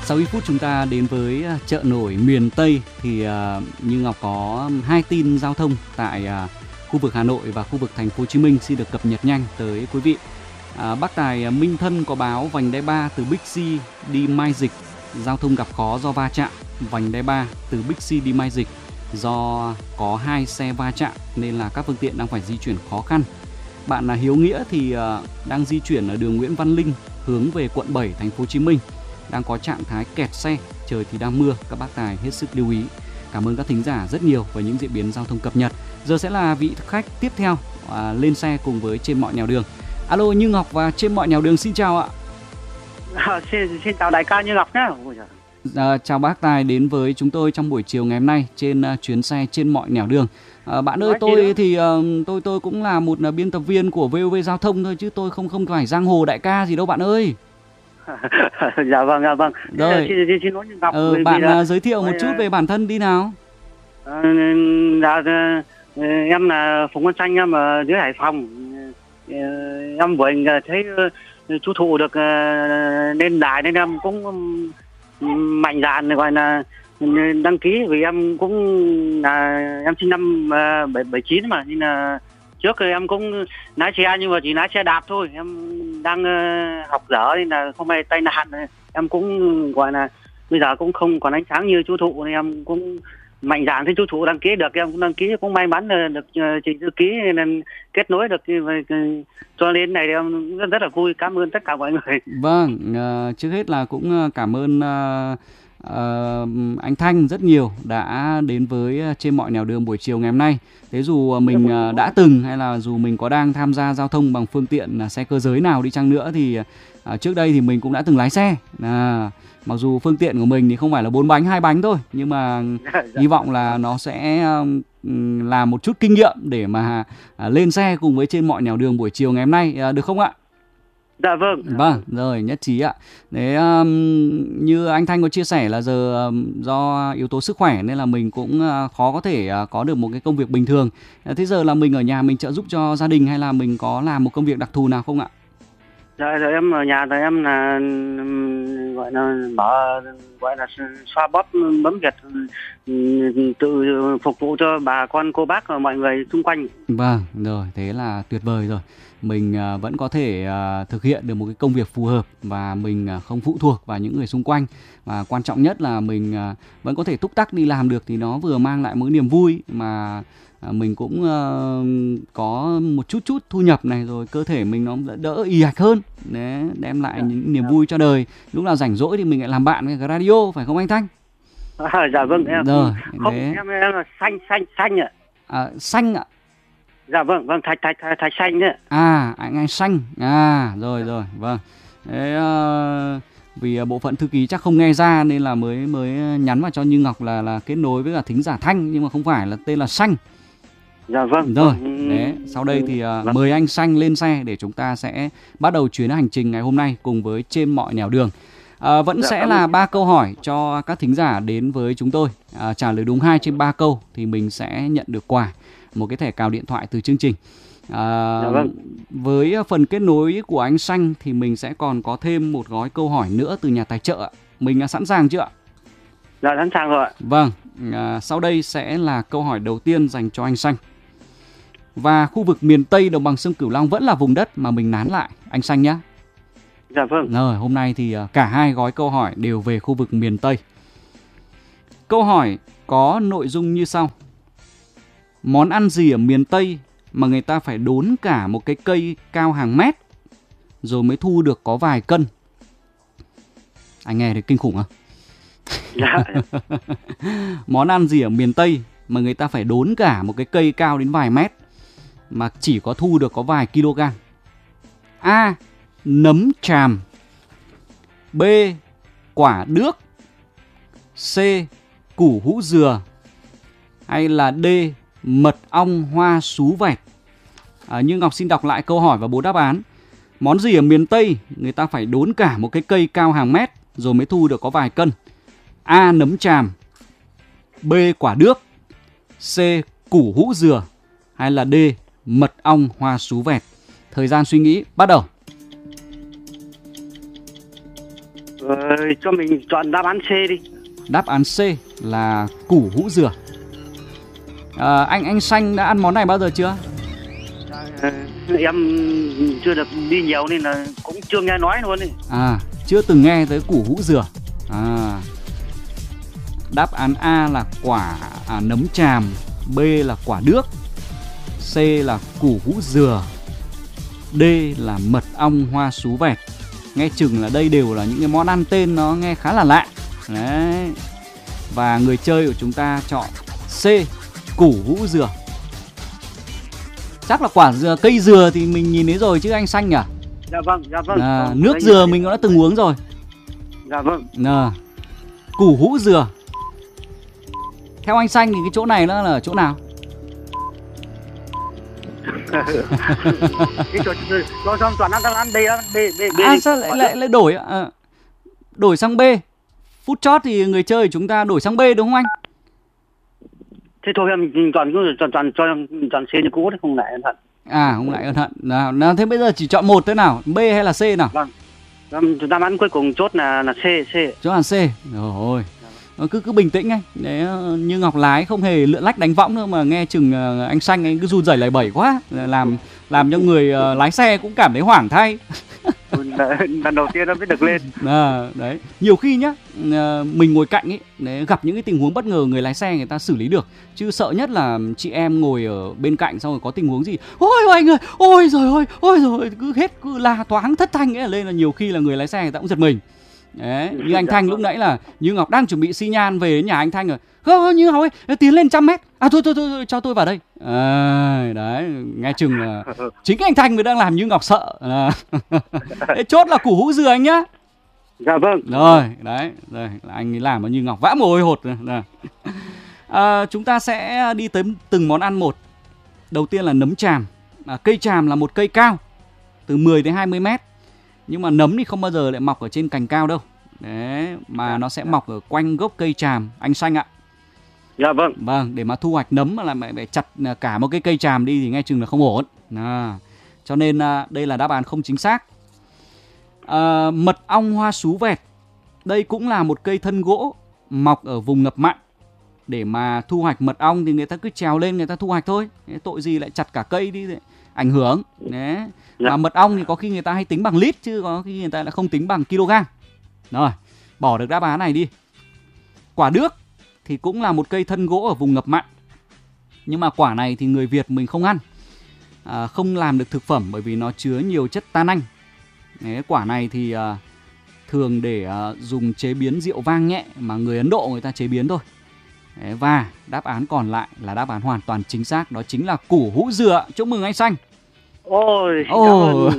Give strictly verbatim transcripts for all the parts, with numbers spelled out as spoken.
Sau ít phút chúng ta đến với chợ nổi miền Tây thì uh, Như Ngọc có hai tin giao thông tại uh, khu vực Hà Nội và khu vực thành phố Hồ Chí Minh xin được cập nhật nhanh tới quý vị. Uh, Bác Tài Minh Thân có báo vành đai ba từ Bixi đi Mai Dịch giao thông gặp khó do va chạm. Vành đai ba từ Bixi đi Mai Dịch do có hai xe va chạm nên là các phương tiện đang phải di chuyển khó khăn. Bạn là Hiếu Nghĩa thì uh, đang di chuyển ở đường Nguyễn Văn Linh hướng về quận bảy thành phố Hồ Chí Minh, đang có trạng thái kẹt xe, trời thì đang mưa, các bác tài hết sức lưu ý. Cảm ơn các thính giả rất nhiều với những diễn biến giao thông cập nhật. Giờ sẽ là vị khách tiếp theo à, lên xe cùng với Trên Mọi Nẻo Đường. Alo Như Ngọc và Trên Mọi Nẻo Đường xin chào ạ. À, xin, xin chào đại ca Như Ngọc nhé. À, chào bác Tài đến với chúng tôi trong buổi chiều ngày hôm nay trên uh, chuyến xe Trên Mọi Nẻo Đường. À, bạn ơi, tôi thì uh, tôi tôi cũng là một uh, biên tập viên của vê o vê Giao thông thôi chứ tôi không không phải giang hồ đại ca gì đâu bạn ơi. Dạ vâng, dạ vâng. Rồi. Xin, xin, xin lỗi Như Ngọc. Ờ, bạn là... giới thiệu một chút về bản thân đi nào. À, dạ, em là Phùng Văn Xanh, em ở dưới Hải Phòng. Em vừa thấy chú Thụ được lên đài nên em cũng mạnh dạn gọi là đăng ký, vì em cũng là em sinh năm bảy bảy chín mà, nên là trước em cũng lái xe nhưng mà chỉ lái xe đạp thôi, em đang học dở nên là không may tai nạn, em cũng gọi là bây giờ cũng không còn ánh sáng như chú Thụ nên em cũng mạnh dạn. Thấy chú Thụ đăng ký được em cũng đăng ký, cũng may mắn được chị thư ký nên kết nối được, cho đến này em rất, rất là vui. Cảm ơn tất cả mọi người. Vâng, uh, trước hết là cũng cảm ơn uh, uh, anh Thanh rất nhiều đã đến với Trên Mọi Nẻo Đường buổi chiều ngày hôm nay. Thế dù mình uh, đã từng hay là dù mình có đang tham gia giao thông bằng phương tiện uh, xe cơ giới nào đi chăng nữa thì uh, trước đây thì mình cũng đã từng lái xe. À, mặc dù phương tiện của mình thì không phải là bốn bánh hai bánh thôi, nhưng mà hy vọng là nó sẽ uh, là một chút kinh nghiệm để mà uh, lên xe cùng với Trên Mọi Nẻo Đường buổi chiều ngày hôm nay, uh, được không ạ? Dạ vâng. Vâng, rồi nhất trí ạ. Đấy, um, như anh Thanh có chia sẻ là giờ um, do yếu tố sức khỏe nên là mình cũng uh, khó có thể uh, có được một cái công việc bình thường. Thế giờ là mình ở nhà mình trợ giúp cho gia đình hay là mình có làm một công việc đặc thù nào không ạ? Dạ, rồi em ở nhà rồi em là gọi là mở gọi là xoa bóp bấm huyệt, tự phục vụ cho bà con cô bác và mọi người xung quanh. Vâng, rồi thế là tuyệt vời rồi. Mình uh, vẫn có thể uh, thực hiện được một cái công việc phù hợp và mình uh, không phụ thuộc vào những người xung quanh, và quan trọng nhất là mình uh, vẫn có thể túc tắc đi làm được, thì nó vừa mang lại một niềm vui mà uh, mình cũng uh, có một chút chút thu nhập này, rồi cơ thể mình nó đỡ ì ạch hơn. Đấy, đem lại những niềm vui cho đời. Lúc nào rảnh rỗi thì mình lại làm bạn với cái radio, phải không anh Thanh? À, dạ vâng em. Rồi, không, em, em là xanh xanh xanh ạ. À, xanh ạ. Dạ vâng, vâng, thạch thạch thạch, thạch xanh đấy. À, anh anh xanh. À, rồi rồi, vâng. Thế uh, vì bộ phận thư ký chắc không nghe ra nên là mới mới nhắn vào cho Như Ngọc là là kết nối với cả thính giả Thanh, nhưng mà không phải, là tên là Xanh. Dạ vâng. Rồi, đấy, sau đây thì uh, vâng. mời anh Xanh lên xe để chúng ta sẽ bắt đầu chuyến hành trình ngày hôm nay cùng với Trên Mọi Nẻo Đường. À, vẫn dạ, sẽ là ba câu hỏi cho các thính giả đến với chúng tôi. À, trả lời đúng hai trên ba câu thì mình sẽ nhận được quà, một cái thẻ cào điện thoại từ chương trình. À, dạ vâng. Với phần kết nối của anh Xanh thì mình sẽ còn có thêm một gói câu hỏi nữa từ nhà tài trợ. Mình sẵn sàng chưa ạ? Dạ sẵn sàng rồi ạ. Vâng, à, sau đây sẽ là câu hỏi đầu tiên dành cho anh Xanh. Và khu vực miền Tây đồng bằng sông Cửu Long vẫn là vùng đất mà mình nán lại, anh Xanh nhé. Dạ vâng. Rồi, hôm nay thì cả hai gói câu hỏi đều về khu vực miền Tây. Câu hỏi có nội dung như sau. Món ăn gì ở miền Tây mà người ta phải đốn cả một cái cây cao hàng mét rồi mới thu được có vài cân? Anh nghe thấy kinh khủng không? Dạ. Món ăn gì ở miền Tây mà người ta phải đốn cả một cái cây cao đến vài mét mà chỉ có thu được có vài kg? A. Nấm tràm. B. Quả đước. C. Củ hũ dừa. Hay là D. Mật ong hoa sú vẹt. à, Như Ngọc xin đọc lại câu hỏi và bốn đáp án. Món gì ở miền Tây người ta phải đốn cả một cái cây cao hàng mét rồi mới thu được có vài cân? A. Nấm tràm. B. Quả đước. C. Củ hũ dừa. Hay là D. Mật ong hoa sú vẹt. Thời gian suy nghĩ bắt đầu. Ờ, cho mình chọn đáp án C đi. Đáp án C là củ hũ dừa. À, anh anh Xanh đã ăn món này bao giờ chưa? À, em chưa được đi nhiều nên là cũng chưa nghe nói luôn đi. À, chưa từng nghe tới củ hũ dừa. À, đáp án A là quả à, nấm tràm, B là quả đước, C là củ hũ dừa, D là mật ong hoa sú vẹt. Nghe chừng là đây đều là những cái món ăn tên nó nghe khá là lạ. Đấy. Và người chơi của chúng ta chọn C, củ hũ dừa. Chắc là quả dừa, cây dừa thì mình nhìn thấy rồi chứ anh Xanh nhỉ? Dạ vâng, dạ vâng. À, Ờ, nước dừa mình cũng đã từng uống rồi. Dạ vâng. À, củ hũ dừa. Theo anh Xanh thì cái chỗ này nó là ở chỗ nào? Cái chỗ cho cho toàn ăn đáp án B đó, B B B. À sao lại lại, lại đổi à, đổi sang B. Phút chót thì người chơi của chúng ta đổi sang B đúng không anh? Thế thôi em chọn cứ chọn chọn cho em chọn C như cũ đấy, không lại ân hận. À không lại ân hận. Nào, nào thế bây giờ chỉ chọn một thế nào, B hay là C nào? Vâng. Chúng ta bán cuối cùng chốt là là C C. Chốt là C. Rồi. Cứ cứ bình tĩnh anh. Đấy, như Ngọc lái không hề lượn lách đánh võng nữa mà nghe chừng anh Xanh anh cứ run rẩy lẩy bẩy quá, làm làm cho người uh, lái xe cũng cảm thấy hoảng thay. Lần đầu tiên nó mới được lên. À, đấy, nhiều khi nhá, mình ngồi cạnh ấy, đấy, gặp những cái tình huống bất ngờ người lái xe người ta xử lý được, chứ sợ nhất là chị em ngồi ở bên cạnh xong rồi có tình huống gì, ôi ôi anh ơi, ôi rồi ôi ôi rồi cứ hết cứ la toáng thất thanh ấy, lên là nhiều khi là người lái xe người ta cũng giật mình. Đấy, như anh Thanh lúc nãy là Như Ngọc đang chuẩn bị xi nhan về đến nhà anh Thanh rồi, không Như Ngọc ơi tiến lên trăm mét, à thôi thôi thôi, thôi cho tôi vào đây. À, đấy, nghe chừng là chính anh Thanh mới đang làm Như Ngọc sợ. À. Chốt là củ hũ dừa anh nhá. Dạ vâng. Rồi đấy, rồi anh ấy làm Như Ngọc vã mồ hôi hột rồi. À, chúng ta sẽ đi tới từng món ăn một. Đầu tiên là nấm tràm. À, cây tràm là một cây cao từ mười đến hai mươi mét. Nhưng mà nấm thì không bao giờ lại mọc ở trên cành cao đâu. Đấy, mà nó sẽ mọc ở quanh gốc cây tràm anh Xanh ạ. Dạ vâng. Vâng, để mà thu hoạch nấm mà lại phải chặt cả một cái cây tràm đi thì nghe chừng là không ổn. À, cho nên à, đây là đáp án không chính xác. À, mật ong hoa sú vẹt. Đây cũng là một cây thân gỗ mọc ở vùng ngập mặn. Để mà thu hoạch mật ong thì người ta cứ trèo lên người ta thu hoạch thôi. Tội gì lại chặt cả cây đi để ảnh hưởng. Đấy. Dạ. Mà mật ong thì có khi người ta hay tính bằng lít chứ có khi người ta lại không tính bằng kg. Rồi, bỏ được đáp án này đi. Quả đước thì cũng là một cây thân gỗ ở vùng ngập mặn. Nhưng mà quả này thì người Việt mình không ăn. À, không làm được thực phẩm bởi vì nó chứa nhiều chất tannin. Đấy, quả này thì à, thường để à, dùng chế biến rượu vang nhẹ mà người Ấn Độ người ta chế biến thôi. Đấy, và đáp án còn lại là đáp án hoàn toàn chính xác, đó chính là củ hũ dừa. Chúc mừng anh Xanh. Ôi, ôi,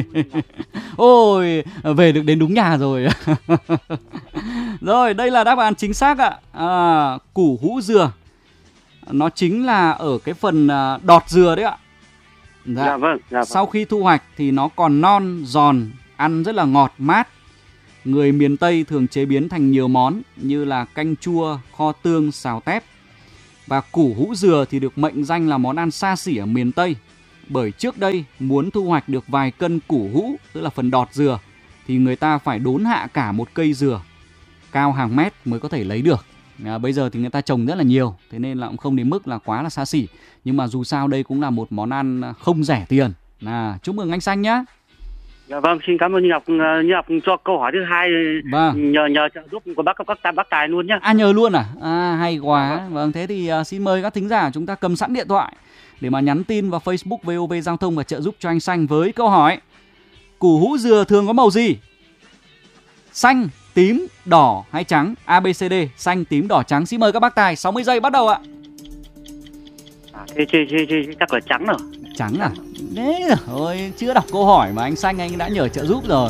ôi, về được đến đúng nhà rồi. Rồi, đây là đáp án chính xác ạ. À, củ hũ dừa nó chính là ở cái phần đọt dừa đấy ạ. Dạ, dạ vâng, dạ vâng. Sau khi thu hoạch thì nó còn non, giòn, ăn rất là ngọt, mát. Người miền Tây thường chế biến thành nhiều món như là canh chua, kho tương, xào tép. Và củ hũ dừa thì được mệnh danh là món ăn xa xỉ ở miền Tây. Bởi trước đây muốn thu hoạch được vài cân củ hũ, tức là phần đọt dừa, thì người ta phải đốn hạ cả một cây dừa cao hàng mét mới có thể lấy được. À, bây giờ thì người ta trồng rất là nhiều, thế nên là cũng không đến mức là quá là xa xỉ. Nhưng mà dù sao đây cũng là một món ăn không rẻ tiền. À, chúc mừng anh Xanh nhá. Dạ vâng, xin cảm ơn Như Ngọc. Như Ngọc cho câu hỏi thứ hai, vâng. nhờ nhờ trợ giúp của bác các bác, bác Tài luôn nhá. À nhờ luôn à? À hay quá. Vâng, vâng thế thì uh, xin mời các thính giả chúng ta cầm sẵn điện thoại để mà nhắn tin vào Facebook vê o vê Giao thông và trợ giúp cho anh Xanh với câu hỏi: củ hũ dừa thường có màu gì? Xanh, tím, đỏ hay trắng? A, B, C, D. Xanh, tím, đỏ, trắng. Xin mời các bác Tài. sáu mươi giây bắt đầu ạ. À, thế, thế, thế, thế, chắc là trắng rồi. Trắng à? Đấy rồi, chưa đọc câu hỏi mà anh Xanh anh đã nhờ trợ giúp rồi.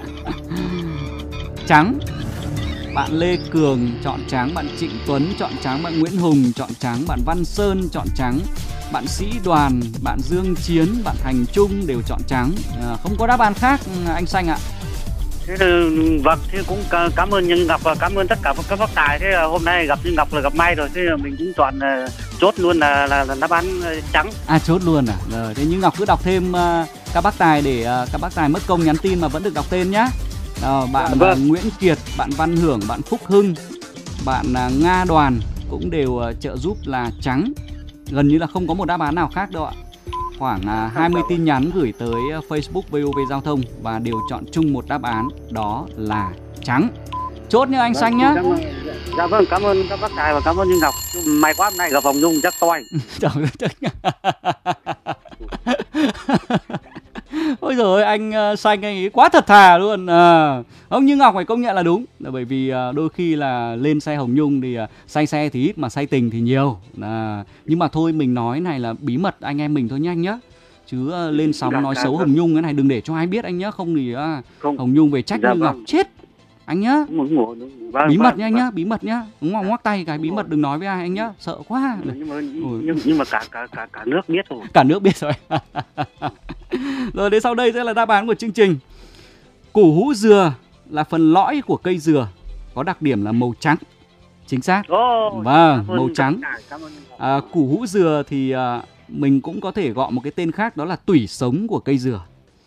Trắng. Bạn Lê Cường chọn trắng, bạn Trịnh Tuấn chọn trắng, bạn Nguyễn Hùng chọn trắng, bạn Văn Sơn chọn trắng, bạn Sĩ Đoàn, bạn Dương Chiến, bạn Thành Trung đều chọn trắng. À, không có đáp án khác anh Xanh ạ. Thế là, vâng, thế cũng cảm ơn Như Ngọc và cảm ơn tất cả các bác Tài. Thế là hôm nay gặp Như Ngọc là gặp may rồi, thế là mình cũng chọn uh, chốt luôn là, là, là đáp án uh, trắng. À chốt luôn à? Rồi, thế Như Ngọc cứ đọc thêm uh, các bác Tài để uh, các bác Tài mất công nhắn tin mà vẫn được đọc tên nhá. Đó, bạn Dạ, vâng. uh, Nguyễn Kiệt, bạn Văn Hưởng, bạn Phúc Hưng, bạn uh, Nga Đoàn cũng đều uh, trợ giúp là trắng. Gần như là không có một đáp án nào khác đâu ạ. Khoảng uh, hai mươi tin nhắn gửi tới uh, Facebook vê o vê Giao thông và đều chọn chung một đáp án, đó là trắng. Chốt nhá anh Xanh nhá. Cảm ơn, dạ vâng, cảm ơn các bác tài và cảm ơn Như Ngọc. May quá hôm nay gặp Hồng Nhung rất toi. Ôi giời ơi, anh uh, Xanh anh ấy quá thật thà luôn. À, ông Như Ngọc phải công nhận là đúng. Là bởi vì uh, đôi khi là lên say Hồng Nhung thì uh, say xe thì ít mà say tình thì nhiều. À, nhưng mà thôi mình nói này là bí mật anh em mình thôi nhá anh nhá. Chứ uh, lên sóng Dạ, nói dạ, xấu vâng. Hồng Nhung cái này đừng để cho ai biết anh nhá. Không thì uh, Không. Hồng Nhung về trách Dạ, Như Ngọc vâng. chết anh nhá. Đúng, đúng, đúng. Vâng, Bí vâng, mật nha anh vâng. nhá, bí mật nhá. Đúng không? Ngoắc tay cái bí mật đừng nói với ai anh nhá. Sợ quá. Nhưng mà, nhưng, nhưng mà cả, cả, cả, cả nước biết rồi. Cả nước biết rồi. Rồi đến sau đây sẽ là đáp án của chương trình. Củ hũ dừa là phần lõi của cây dừa, có đặc điểm là màu trắng. Chính xác. Oh, Vâng, màu trắng. Cảm ơn. À, củ hũ dừa thì à, mình cũng có thể gọi một cái tên khác, đó là tủy sống của cây dừa.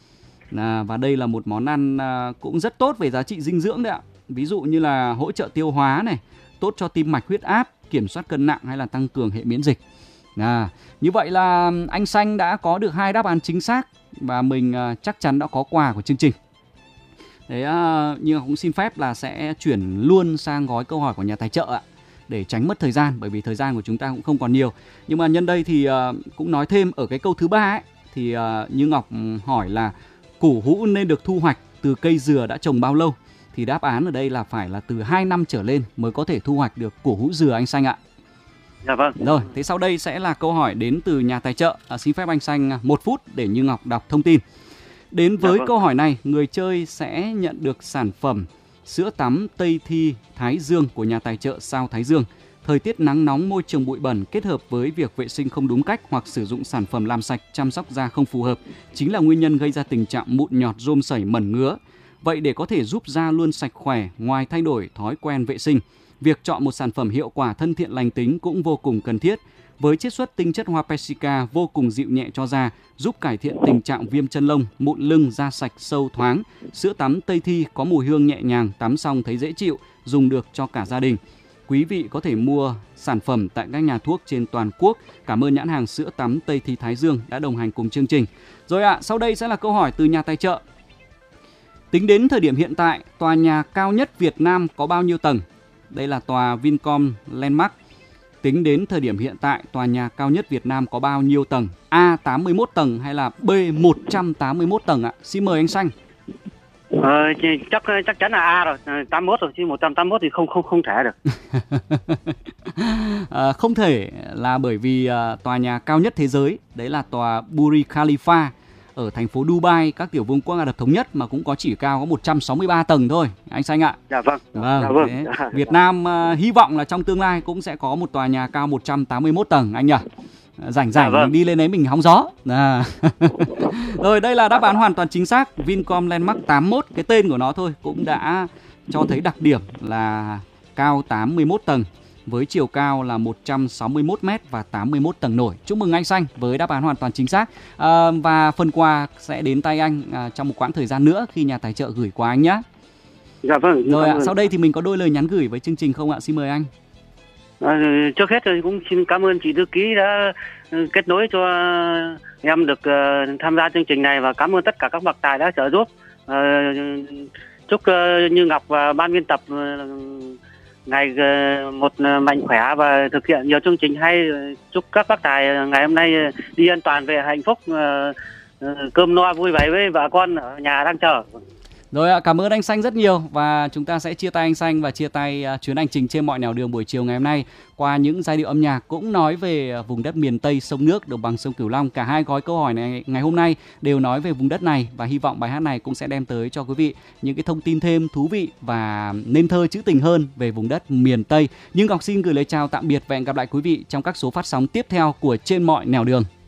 À, và đây là một món ăn à, cũng rất tốt về giá trị dinh dưỡng đấy ạ. Ví dụ như là hỗ trợ tiêu hóa này, tốt cho tim mạch, huyết áp, kiểm soát cân nặng hay là tăng cường hệ miễn dịch. À, như vậy là anh Xanh đã có được hai đáp án chính xác và mình à, chắc chắn đã có quà của chương trình. Đấy, à, nhưng cũng xin phép là sẽ chuyển luôn sang gói câu hỏi của nhà tài trợ ạ, để tránh mất thời gian, bởi vì thời gian của chúng ta cũng không còn nhiều. Nhưng mà nhân đây thì à, cũng nói thêm ở cái câu thứ ba ấy, thì à, Như Ngọc hỏi là củ hũ nên được thu hoạch từ cây dừa đã trồng bao lâu? Thì đáp án ở đây là phải là từ hai năm trở lên mới có thể thu hoạch được củ hũ dừa anh Xanh ạ. Dạ vâng. Rồi, thế sau đây sẽ là câu hỏi đến từ nhà tài trợ. À, xin phép anh Xanh một phút để Như Ngọc đọc thông tin. Đến với Dạ vâng. câu hỏi này, người chơi sẽ nhận được sản phẩm sữa tắm Tây Thi Thái Dương của nhà tài trợ Sao Thái Dương. Thời tiết nắng nóng, môi trường bụi bẩn kết hợp với việc vệ sinh không đúng cách hoặc sử dụng sản phẩm làm sạch, chăm sóc da không phù hợp chính là nguyên nhân gây ra tình trạng mụn nhọt, rôm sẩy, mẩn ngứa. Vậy để có thể giúp da luôn sạch khỏe, ngoài thay đổi thói quen vệ sinh, việc chọn một sản phẩm hiệu quả, thân thiện, lành tính cũng vô cùng cần thiết. Với chiết xuất tinh chất hoa Persica vô cùng dịu nhẹ cho da, giúp cải thiện tình trạng viêm chân lông, mụn lưng, da sạch, sâu, thoáng. Sữa tắm Tây Thi có mùi hương nhẹ nhàng, tắm xong thấy dễ chịu, dùng được cho cả gia đình. Quý vị có thể mua sản phẩm tại các nhà thuốc trên toàn quốc. Cảm ơn nhãn hàng sữa tắm Tây Thi Thái Dương đã đồng hành cùng chương trình. Rồi ạ, à, sau đây sẽ là câu hỏi từ nhà tài trợ. Tính đến thời điểm hiện tại, tòa nhà cao nhất Việt Nam có bao nhiêu tầng? Đây là tòa Vincom Landmark. Tính đến thời điểm hiện tại, tòa nhà cao nhất Việt Nam có bao nhiêu tầng? A. tám mươi mốt tầng hay là B. một trăm tám mươi mốt tầng ạ? Xin mời anh Xanh. Ờ, chắc chắc chắn là A rồi, tám mươi mốt rồi, chứ một trăm tám mươi mốt thì không không không thể được. à, không thể là bởi vì à, tòa nhà cao nhất thế giới đấy là tòa Burj Khalifa ở thành phố Dubai, các tiểu vương quốc Ả Rập Thống Nhất, mà cũng có chỉ cao có một trăm sáu mươi ba tầng thôi anh Xanh ạ. Dạ vâng. Vâng, Dạ vâng. thế Việt Nam à, hy vọng là trong tương lai cũng sẽ có một tòa nhà cao một trăm tám mươi mốt tầng anh nhỉ. Rảnh rảnh dạ vâng. mình đi lên đấy mình hóng gió. À. Rồi đây là đáp án hoàn toàn chính xác. Vincom Landmark tám mươi mốt, cái tên của nó thôi cũng đã cho thấy đặc điểm là cao tám mươi mốt tầng với chiều cao là một trăm sáu mươi mốt mét và tám mươi mốt tầng nổi. Chúc mừng anh Xanh với đáp án hoàn toàn chính xác. À, và phần quà sẽ đến tay anh à, trong một quãng thời gian nữa khi nhà tài trợ gửi qua anh nhé. Dạ vâng. Rồi ạ, sau đây thì mình có đôi lời nhắn gửi với chương trình không ạ? Xin mời anh. À, trước hết thì cũng xin cảm ơn chị thư ký đã kết nối cho em được uh, tham gia chương trình này, và cảm ơn tất cả các bậc tài đã trợ giúp. Uh, chúc uh, Như Ngọc và ban biên tập uh, ngày uh, một uh, mạnh khỏe và thực hiện nhiều chương trình hay. Chúc các bác tài ngày hôm nay đi an toàn về hạnh phúc, uh, uh, cơm no vui vẻ với vợ con ở nhà đang chờ. Rồi ạ, cảm ơn anh Xanh rất nhiều, và chúng ta sẽ chia tay anh Xanh và chia tay uh, chuyến hành trình trên mọi nẻo đường buổi chiều ngày hôm nay qua những giai điệu âm nhạc cũng nói về uh, vùng đất miền Tây sông nước đồng bằng sông Cửu Long. Cả hai gói câu hỏi này ngày hôm nay đều nói về vùng đất này, và hy vọng bài hát này cũng sẽ đem tới cho quý vị những cái thông tin thêm thú vị và nên thơ trữ tình hơn về vùng đất miền Tây. Nhưng Ngọc xin gửi lời chào tạm biệt và hẹn gặp lại quý vị trong các số phát sóng tiếp theo của Trên Mọi Nẻo Đường.